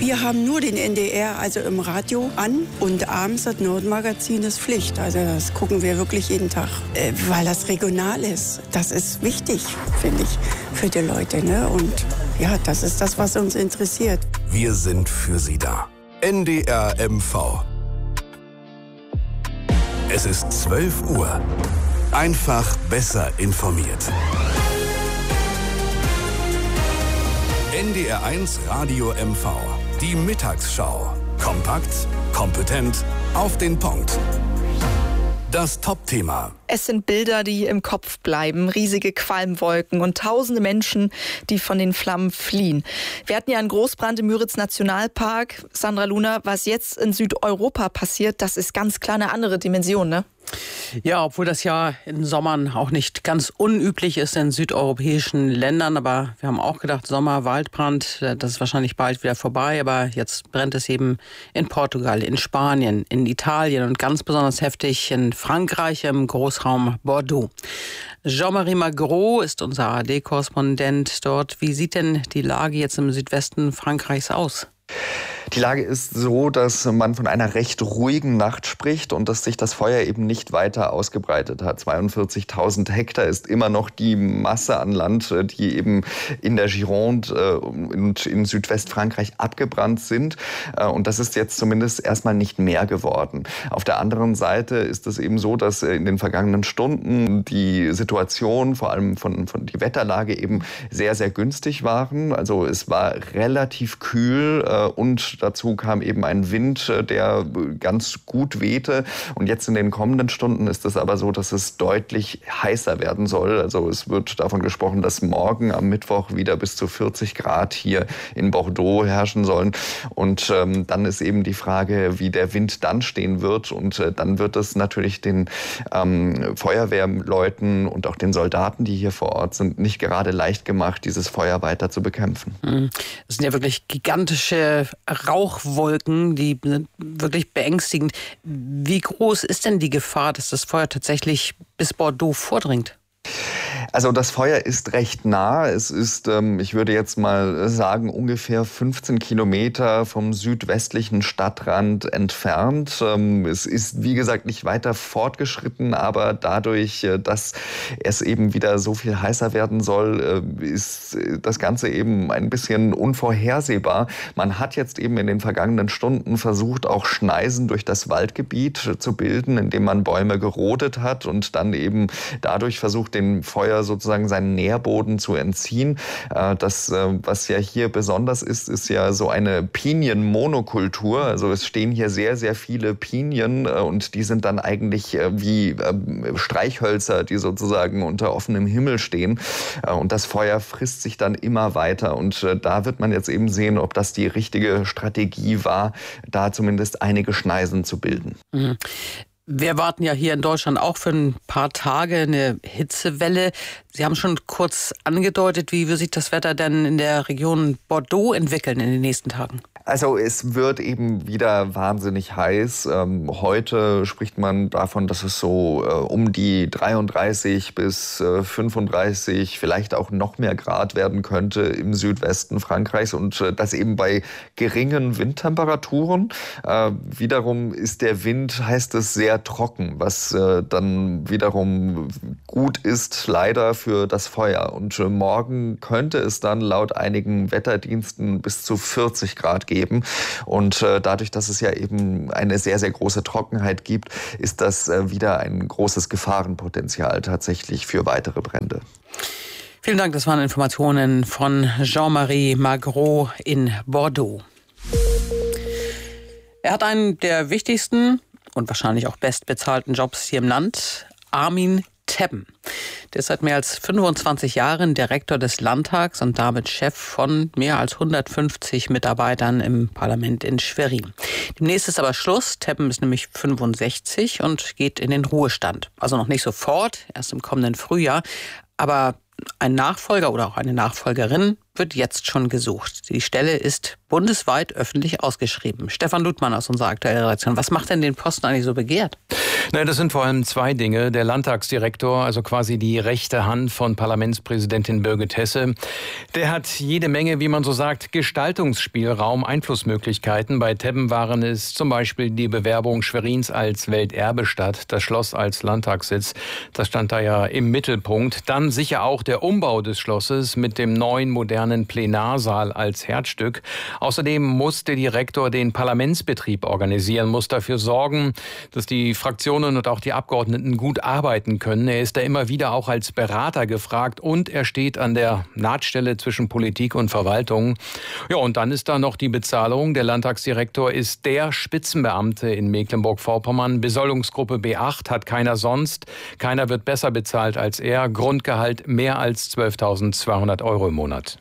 Wir haben nur den NDR, also im Radio, an. Und abends das Nordmagazin ist Pflicht. Also das gucken wir wirklich jeden Tag, weil das regional ist. Das ist wichtig, finde ich, für die Leute. Ne? Und ja, das ist das, was uns interessiert. Wir sind für Sie da. NDR MV. Es ist 12 Uhr. Einfach besser informiert. NDR1 Radio MV. Die Mittagsschau. Kompakt, kompetent, auf den Punkt. Das Top-Thema. Es sind Bilder, die im Kopf bleiben. Riesige Qualmwolken und tausende Menschen, die von den Flammen fliehen. Wir hatten ja einen Großbrand im Müritz-Nationalpark. Sandra Luna, was jetzt in Südeuropa passiert, das ist ganz klar eine andere Dimension, ne? Ja, obwohl das ja in Sommern auch nicht ganz unüblich ist in südeuropäischen Ländern. Aber wir haben auch gedacht, Sommer, Waldbrand, das ist wahrscheinlich bald wieder vorbei. Aber jetzt brennt es eben in Portugal, in Spanien, in Italien und ganz besonders heftig in Frankreich im Großraum Bordeaux. Jean-Marie Magro ist unser ARD-Korrespondent dort. Wie sieht denn die Lage jetzt im Südwesten Frankreichs aus? Die Lage ist so, dass man von einer recht ruhigen Nacht spricht und dass sich das Feuer eben nicht weiter ausgebreitet hat. 42.000 Hektar ist immer noch die Masse an Land, die eben in der Gironde und in Südwestfrankreich abgebrannt sind. Und das ist jetzt zumindest erstmal nicht mehr geworden. Auf der anderen Seite ist es eben so, dass in den vergangenen Stunden die Situation, vor allem von die Wetterlage eben sehr, sehr günstig waren. Also es war relativ kühl und dazu kam eben ein Wind, der ganz gut wehte. Und jetzt in den kommenden Stunden ist es aber so, dass es deutlich heißer werden soll. Also es wird davon gesprochen, dass morgen am Mittwoch wieder bis zu 40 Grad hier in Bordeaux herrschen sollen. Und dann ist eben die Frage, wie der Wind dann stehen wird. Und dann wird es natürlich den Feuerwehrleuten und auch den Soldaten, die hier vor Ort sind, nicht gerade leicht gemacht, dieses Feuer weiter zu bekämpfen. Das sind ja wirklich gigantische Rauchwolken, die sind wirklich beängstigend. Wie groß ist denn die Gefahr, dass das Feuer tatsächlich bis Bordeaux vordringt? Also das Feuer ist recht nah. Es ist, ich würde jetzt mal sagen, ungefähr 15 Kilometer vom südwestlichen Stadtrand entfernt. Es ist, wie gesagt, nicht weiter fortgeschritten, aber dadurch, dass es eben wieder so viel heißer werden soll, ist das Ganze eben ein bisschen unvorhersehbar. Man hat jetzt eben in den vergangenen Stunden versucht, auch Schneisen durch das Waldgebiet zu bilden, indem man Bäume gerodet hat und dann eben dadurch versucht, dem Feuer sozusagen seinen Nährboden zu entziehen. Das, was ja hier besonders ist ja so eine Pinienmonokultur. Also es stehen hier sehr, sehr viele Pinien und die sind dann eigentlich wie Streichhölzer, die sozusagen unter offenem Himmel stehen. Und das Feuer frisst sich dann immer weiter. Und da wird man jetzt eben sehen, ob das die richtige Strategie war, da zumindest einige Schneisen zu bilden. Mhm. Wir erwarten ja hier in Deutschland auch für ein paar Tage eine Hitzewelle. Sie haben schon kurz angedeutet, wie wird sich das Wetter denn in der Region Bordeaux entwickeln in den nächsten Tagen? Also es wird eben wieder wahnsinnig heiß. Heute spricht man davon, dass es so um die 33 bis 35, vielleicht auch noch mehr Grad werden könnte im Südwesten Frankreichs und das eben bei geringen Windtemperaturen. Wiederum ist der Wind, heißt es, sehr trocken, was dann wiederum gut ist, leider für das Feuer. Und morgen könnte es dann laut einigen Wetterdiensten bis zu 40 Grad geben. Und dadurch, dass es ja eben eine sehr, sehr große Trockenheit gibt, ist das wieder ein großes Gefahrenpotenzial tatsächlich für weitere Brände. Vielen Dank, das waren Informationen von Jean-Marie Magro in Bordeaux. Er hat einen der wichtigsten und wahrscheinlich auch bestbezahlten Jobs hier im Land, Armin Tebben. Der ist seit mehr als 25 Jahren Direktor des Landtags und damit Chef von mehr als 150 Mitarbeitern im Parlament in Schwerin. Demnächst ist aber Schluss. Tebben ist nämlich 65 und geht in den Ruhestand. Also noch nicht sofort, erst im kommenden Frühjahr. Aber ein Nachfolger oder auch eine Nachfolgerin wird jetzt schon gesucht. Die Stelle ist bundesweit öffentlich ausgeschrieben. Stefan Ludmann aus unserer aktuellen Redaktion. Was macht denn den Posten eigentlich so begehrt? Das sind vor allem zwei Dinge. Der Landtagsdirektor, also quasi die rechte Hand von Parlamentspräsidentin Birgit Hesse, der hat jede Menge, wie man so sagt, Gestaltungsspielraum, Einflussmöglichkeiten. Bei Tebben waren es zum Beispiel die Bewerbung Schwerins als Welterbestadt, das Schloss als Landtagssitz. Das stand da ja im Mittelpunkt. Dann sicher auch der Umbau des Schlosses mit dem neuen modernen Plenarsaal als Herzstück. Außerdem muss der Direktor den Parlamentsbetrieb organisieren, muss dafür sorgen, dass die Fraktionen und auch die Abgeordneten gut arbeiten können. Er ist da immer wieder auch als Berater gefragt und er steht an der Nahtstelle zwischen Politik und Verwaltung. Ja, und dann ist da noch die Bezahlung. Der Landtagsdirektor ist der Spitzenbeamte in Mecklenburg-Vorpommern. Besoldungsgruppe B8 hat keiner sonst. Keiner wird besser bezahlt als er. Grundgehalt mehr als 12.200 € im Monat.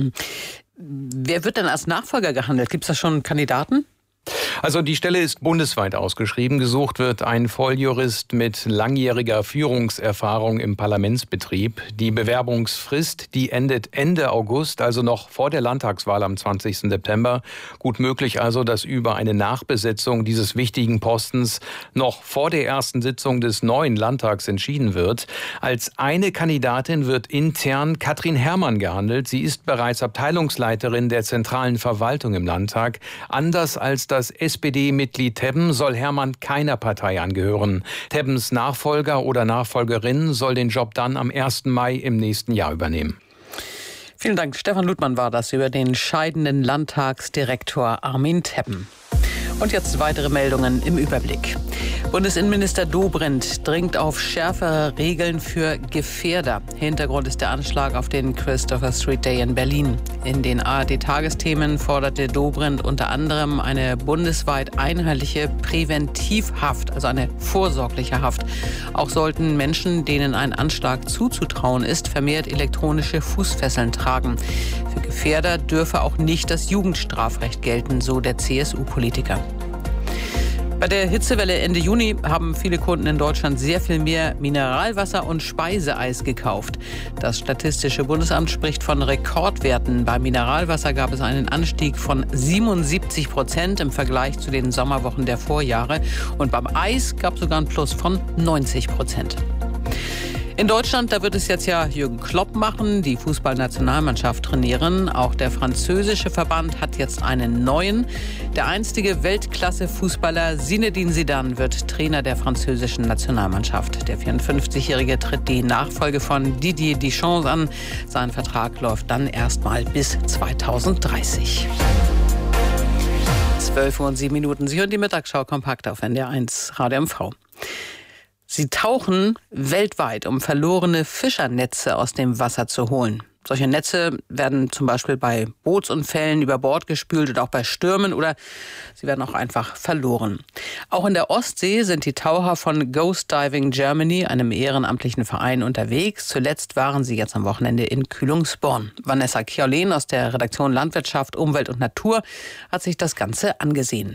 Wer wird denn als Nachfolger gehandelt? Gibt es da schon Kandidaten? Also die Stelle ist bundesweit ausgeschrieben. Gesucht wird ein Volljurist mit langjähriger Führungserfahrung im Parlamentsbetrieb. Die Bewerbungsfrist, die endet Ende August, also noch vor der Landtagswahl am 20. September. Gut möglich also, dass über eine Nachbesetzung dieses wichtigen Postens noch vor der ersten Sitzung des neuen Landtags entschieden wird. Als eine Kandidatin wird intern Katrin Herrmann gehandelt. Sie ist bereits Abteilungsleiterin der zentralen Verwaltung im Landtag. Anders als das SPD-Mitglied Tebben soll Herrmann keiner Partei angehören. Tebbens Nachfolger oder Nachfolgerin soll den Job dann am 1. Mai im nächsten Jahr übernehmen. Vielen Dank. Stefan Ludmann war das über den scheidenden Landtagsdirektor Armin Tebben. Und jetzt weitere Meldungen im Überblick. Bundesinnenminister Dobrindt dringt auf schärfere Regeln für Gefährder. Hintergrund ist der Anschlag auf den Christopher Street Day in Berlin. In den ARD-Tagesthemen forderte Dobrindt unter anderem eine bundesweit einheitliche Präventivhaft, also eine vorsorgliche Haft. Auch sollten Menschen, denen ein Anschlag zuzutrauen ist, vermehrt elektronische Fußfesseln tragen. Für Gefährder dürfe auch nicht das Jugendstrafrecht gelten, so der CSU-Politiker. Bei der Hitzewelle Ende Juni haben viele Kunden in Deutschland sehr viel mehr Mineralwasser und Speiseeis gekauft. Das Statistische Bundesamt spricht von Rekordwerten. Beim Mineralwasser gab es einen Anstieg von 77% im Vergleich zu den Sommerwochen der Vorjahre. Und beim Eis gab es sogar einen Plus von 90%. In Deutschland, da wird es jetzt ja Jürgen Klopp machen, die Fußballnationalmannschaft trainieren. Auch der französische Verband hat jetzt einen neuen. Der einstige Weltklasse-Fußballer Zinedine Zidane wird Trainer der französischen Nationalmannschaft. Der 54-Jährige tritt die Nachfolge von Didier Deschamps an. Sein Vertrag läuft dann erstmal bis 2030. 12:07 Uhr. Sie hören die Mittagsschau kompakt auf NDR 1 Radio MV. Sie tauchen weltweit, um verlorene Fischernetze aus dem Wasser zu holen. Solche Netze werden zum Beispiel bei Bootsunfällen über Bord gespült oder auch bei Stürmen oder sie werden auch einfach verloren. Auch in der Ostsee sind die Taucher von Ghost Diving Germany, einem ehrenamtlichen Verein, unterwegs. Zuletzt waren sie jetzt am Wochenende in Kühlungsborn. Vanessa Kjolén aus der Redaktion Landwirtschaft, Umwelt und Natur hat sich das Ganze angesehen.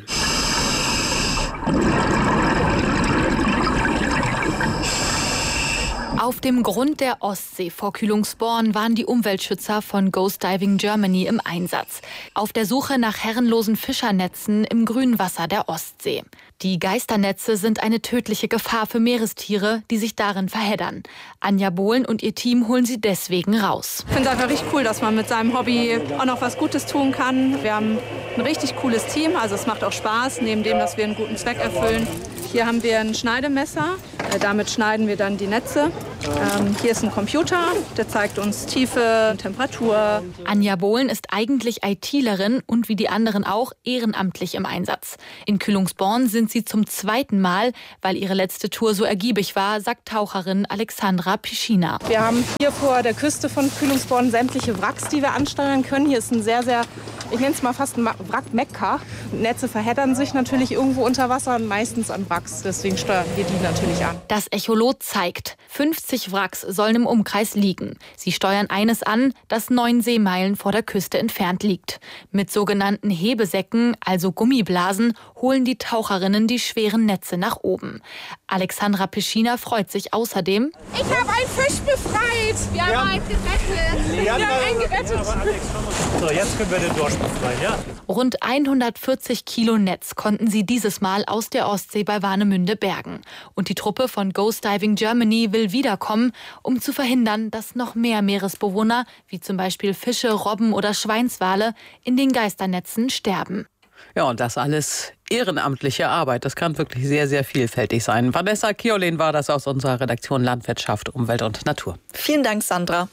Auf dem Grund der Ostsee vor Kühlungsborn waren die Umweltschützer von Ghost Diving Germany im Einsatz. Auf der Suche nach herrenlosen Fischernetzen im grünen Wasser der Ostsee. Die Geisternetze sind eine tödliche Gefahr für Meerestiere, die sich darin verheddern. Anja Bohlen und ihr Team holen sie deswegen raus. Ich finde es einfach richtig cool, dass man mit seinem Hobby auch noch was Gutes tun kann. Wir haben ein richtig cooles Team, also es macht auch Spaß, neben dem, dass wir einen guten Zweck erfüllen. Hier haben wir ein Schneidemesser, damit schneiden wir dann die Netze. Hier ist ein Computer, der zeigt uns Tiefe, Temperatur. Anja Bohlen ist eigentlich ITlerin und wie die anderen auch ehrenamtlich im Einsatz. In Kühlungsborn sind sie zum zweiten Mal, weil ihre letzte Tour so ergiebig war, sagt Taucherin Alexandra Pischina. Wir haben hier vor der Küste von Kühlungsborn sämtliche Wracks, die wir ansteuern können. Hier ist ein sehr, sehr Ich nenne es mal fast ein Wrack-Mekka. Netze verheddern sich natürlich irgendwo unter Wasser und meistens an Wracks. Deswegen steuern wir die natürlich an. Das Echolot zeigt, 50 Wracks sollen im Umkreis liegen. Sie steuern eines an, das 9 Seemeilen vor der Küste entfernt liegt. Mit sogenannten Hebesäcken, also Gummiblasen, holen die Taucherinnen die schweren Netze nach oben. Alexandra Pischina freut sich außerdem. Ich habe einen Fisch befreit. Wir haben einen gerettet. Wir haben einen gerettet. So, jetzt können wir den Dorsch befreien, ja? Rund 140 Kilo Netz konnten sie dieses Mal aus der Ostsee bei Warnemünde bergen. Und die Truppe von Ghost Diving Germany will wiederkommen, um zu verhindern, dass noch mehr Meeresbewohner, wie zum Beispiel Fische, Robben oder Schweinswale, in den Geisternetzen sterben. Ja, und das alles ehrenamtliche Arbeit. Das kann wirklich sehr, sehr vielfältig sein. Vanessa Kiolin war das aus unserer Redaktion Landwirtschaft, Umwelt und Natur. Vielen Dank, Sandra.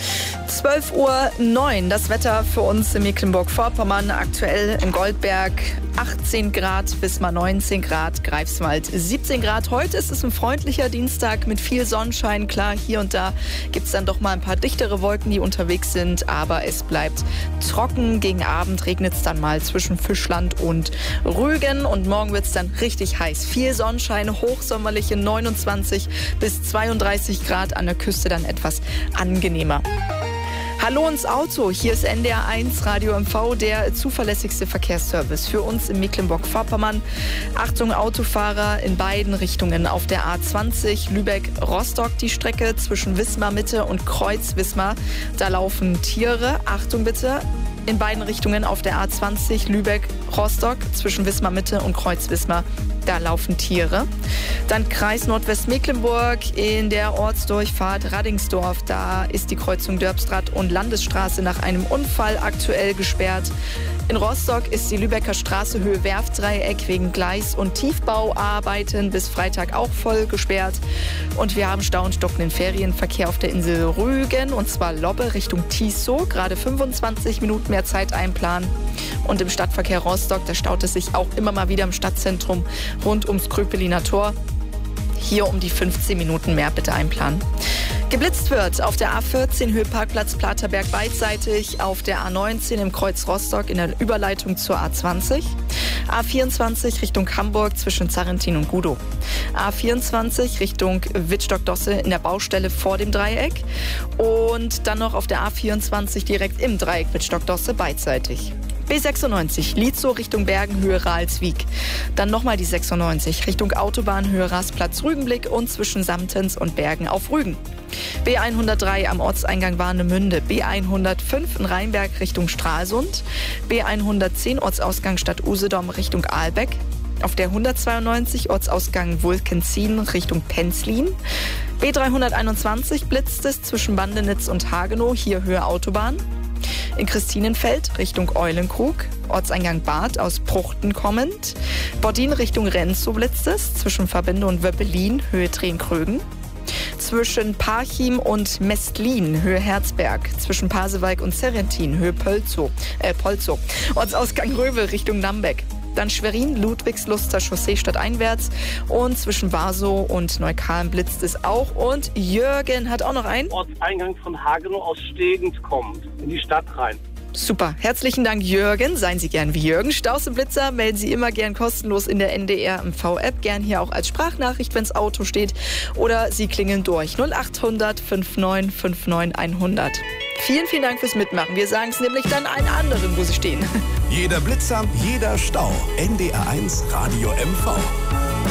12:09 Uhr, das Wetter für uns in Mecklenburg-Vorpommern. Aktuell in Goldberg 18 Grad, Wismar 19 Grad, Greifswald 17 Grad. Heute ist es ein freundlicher Dienstag mit viel Sonnenschein. Klar, hier und da gibt es dann doch mal ein paar dichtere Wolken, die unterwegs sind. Aber es bleibt trocken. Gegen Abend regnet es dann mal zwischen Fischland und Rügen. Und morgen wird es dann richtig heiß. Viel Sonnenschein, hochsommerliche 29 bis 32 Grad. An der Küste dann etwas angenehmer. Hallo ins Auto, hier ist NDR1 Radio MV, der zuverlässigste Verkehrsservice für uns in Mecklenburg-Vorpommern. Achtung Autofahrer in beiden Richtungen auf der A20 Lübeck-Rostock, die Strecke zwischen Wismar-Mitte und Kreuz-Wismar. Da laufen Tiere, Achtung bitte. In beiden Richtungen auf der A20 Lübeck-Rostock zwischen Wismar-Mitte und Kreuz-Wismar. Da laufen Tiere. Dann Kreis Nordwestmecklenburg in der Ortsdurchfahrt Raddingsdorf. Da ist die Kreuzung Dörbstraat und Landesstraße nach einem Unfall aktuell gesperrt. In Rostock ist die Lübecker Straße Höhe Werftdreieck wegen Gleis- und Tiefbauarbeiten bis Freitag auch voll gesperrt. Und wir haben Stau und stockenden Ferienverkehr auf der Insel Rügen, und zwar Lobbe Richtung Tisow. Gerade 25 Minuten mehr Zeit einplanen. Und im Stadtverkehr Rostock, da staut es sich auch immer mal wieder im Stadtzentrum rund ums Kröpeliner Tor. Hier um die 15 Minuten mehr bitte einplanen. Geblitzt wird auf der A14 Höhe Parkplatz Platerberg beidseitig, auf der A19 im Kreuz Rostock in der Überleitung zur A20, A24 Richtung Hamburg zwischen Zarrentin und Gudow, A24 Richtung Wittstock-Dosse in der Baustelle vor dem Dreieck und dann noch auf der A24 direkt im Dreieck Wittstock-Dosse beidseitig. B96 Lietzow Richtung Bergen Höhe Ralswiek. Dann nochmal die 96 Richtung Autobahn Höhe Rastplatz Rügenblick und zwischen Samtens und Bergen auf Rügen. B103 am Ortseingang Warnemünde. B105 in Rheinberg Richtung Stralsund. B110 Ortsausgang Stadt Usedom Richtung Ahlbeck. Auf der 192 Ortsausgang Wulkenzien Richtung Penzlin. B321 blitzt es zwischen Bandenitz und Hagenow, hier Höhe Autobahn. In Christinenfeld Richtung Eulenkrug, Ortseingang Bad aus Pruchten kommend. Bordin Richtung Renzow blitzt es, zwischen Verbinde und Wöppelin, Höhe Tränkrögen. Zwischen Parchim und Mestlin, Höhe Herzberg. Zwischen Pasewalk und Serrentin, Höhe Polzow. Ortsausgang Rövel Richtung Nambeck. Dann Schwerin, Ludwigsluster Chaussee stadteinwärts. Und zwischen Warsow und Neukölln blitzt es auch. Und Jürgen hat auch noch einen. Ortseingang von Hagenow aus Stegend kommt, in die Stadt rein. Super. Herzlichen Dank, Jürgen. Seien Sie gern wie Jürgen. Staus und Blitzer melden Sie immer gern kostenlos in der NDR MV-App. Gern hier auch als Sprachnachricht, wenn das Auto steht. Oder Sie klingeln durch 0800 5959 100. Vielen, vielen Dank fürs Mitmachen. Wir sagen es nämlich dann allen anderen, wo Sie stehen. Jeder Blitzer, jeder Stau. NDR1 Radio MV.